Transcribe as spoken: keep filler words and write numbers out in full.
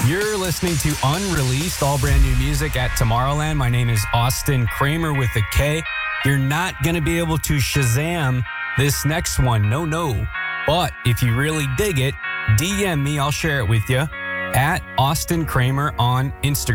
You're listening to Unreleased, all brand new music at Tomorrowland. My name is Austin Kramer with a K. You're not going to be able to Shazam this next one. No, no. But if you really dig it, D M me. I'll share it with you at Austin Kramer on Instagram.